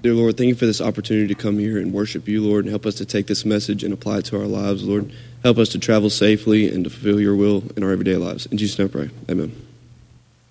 Dear Lord, thank you for this opportunity to come here and worship you, Lord, and help us to take this message and apply it to our lives, Lord. Help us to travel safely and to fulfill your will in our everyday lives. In Jesus' name I pray. Amen.